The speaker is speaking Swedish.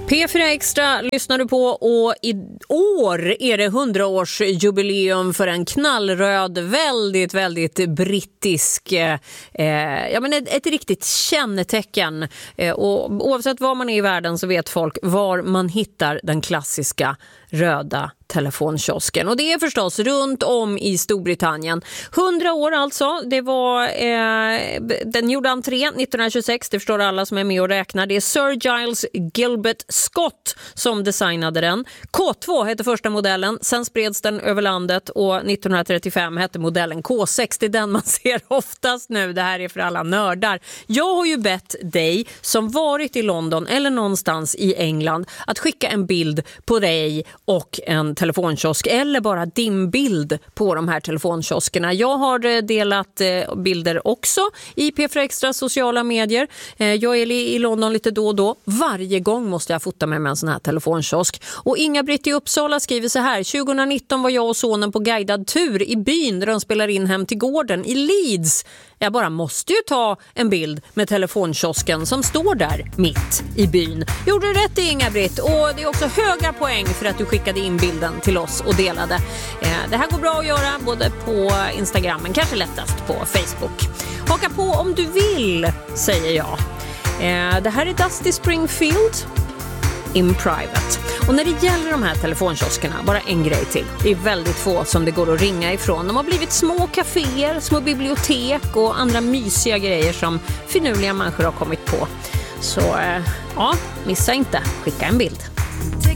P4 Extra lyssnar du på och i år är det 100-årsjubileum för en knallröd, väldigt brittisk, ett riktigt kännetecken. Och oavsett var man är i världen så vet folk var man hittar den klassiska röda telefonkiosken. Och det är förstås runt om i Storbritannien. 100 år alltså. Det var, den gjorde entré 1926. Det förstår alla som är med och räknar. Det är Sir Giles Gilbert Scott som designade den. K2 hette första modellen. Sen spreds den över landet och 1935 hette modellen K6. Det är den man ser oftast nu. Det här är för alla nördar. Jag har ju bett dig som varit i London eller någonstans i England att skicka en bild på dig och en telefonkiosk eller bara din bild på de här telefonkioskerna. Jag har delat bilder också i P4 Extra sociala medier. Jag är i London lite då och då. Varje gång måste jag fota med en sån här telefonkiosk. Och Inga-Britt i Uppsala skriver så här: 2019 var jag och sonen på guidad tur i byn där de spelar in Hem till gården i Leeds. Jag bara måste ju ta en bild med telefonkiosken som står där mitt i byn. Gjorde du rätt, Inga-Britt, och det är också höga poäng för att du skickade in bilden till oss och delade. Det här går bra att göra både på Instagram men kanske lättast på Facebook. Haka på om du vill, säger jag. Det här är Dusty Springfield in Private. Och när det gäller de här telefonkioskerna, bara en grej till. Det är väldigt få som det går att ringa ifrån. De har blivit små kaféer, små bibliotek och andra mysiga grejer som finurliga människor har kommit på. Så ja, missa inte. Skicka en bild.